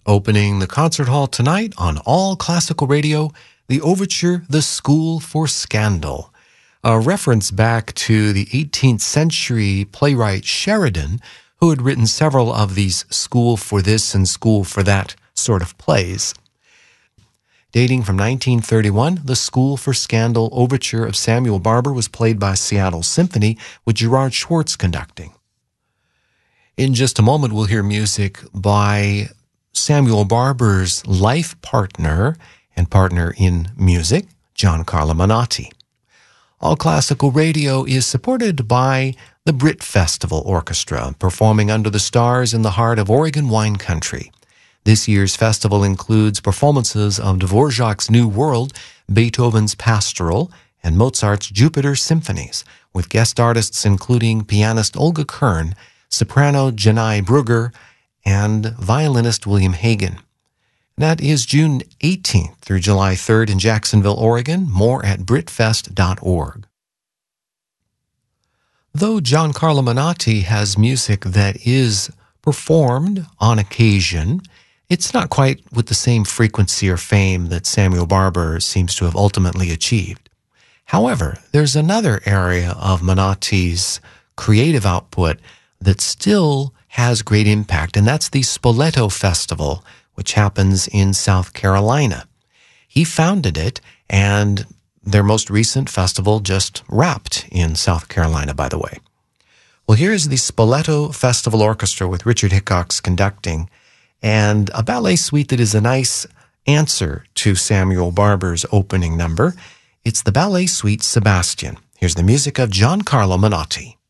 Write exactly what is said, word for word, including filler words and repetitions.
Opening the concert hall tonight on All Classical Radio, the overture, The School for Scandal, a reference back to the eighteenth century playwright Sheridan, who had written several of these school for this and school for that sort of plays. Dating from nineteen thirty-one, the School for Scandal overture of Samuel Barber was played by Seattle Symphony, with Gerard Schwartz conducting. In just a moment, we'll hear music by Samuel Barber's life partner and partner in music, Giancarlo Menotti. All Classical Radio is supported by the Brit Festival Orchestra, performing under the stars in the heart of Oregon wine country. This year's festival includes performances of Dvorak's New World, Beethoven's Pastoral, and Mozart's Jupiter symphonies, with guest artists including pianist Olga Kern, soprano Janai Brugger, and violinist William Hagen. That is June eighteenth through July third in Jacksonville, Oregon. More at britfest dot org. Though Giancarlo Menotti has music that is performed on occasion, it's not quite with the same frequency or fame that Samuel Barber seems to have ultimately achieved. However, there's another area of Menotti's creative output that still has great impact, and that's the Spoleto Festival, which happens in South Carolina. He founded it, and their most recent festival just wrapped in South Carolina, by the way. Well, here is the Spoleto Festival Orchestra with Richard Hickox conducting, and a ballet suite that is a nice answer to Samuel Barber's opening number. It's the ballet suite Sebastian. Here's the music of Giancarlo Menotti.